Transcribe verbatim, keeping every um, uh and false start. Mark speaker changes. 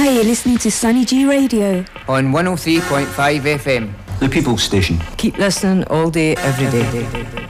Speaker 1: Hi, you're listening to Sunny G Radio
Speaker 2: on one oh three point five F M.
Speaker 3: The People's Station.
Speaker 4: Keep listening all day, every day.